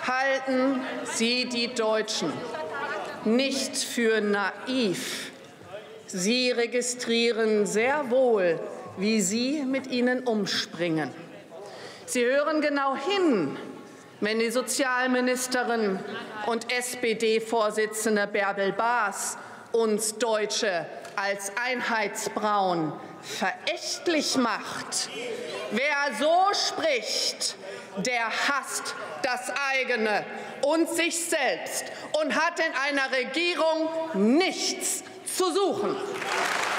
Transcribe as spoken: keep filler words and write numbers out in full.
Halten Sie die Deutschen nicht für naiv. Sie registrieren sehr wohl, wie Sie mit ihnen umspringen. Sie hören genau hin, wenn die Sozialministerin und S P D-Vorsitzende Bärbel Baas uns Deutsche als Einheitsbrauen verächtlich macht. Wer so spricht, der hasst das eigene und sich selbst und hat in einer Regierung nichts zu suchen.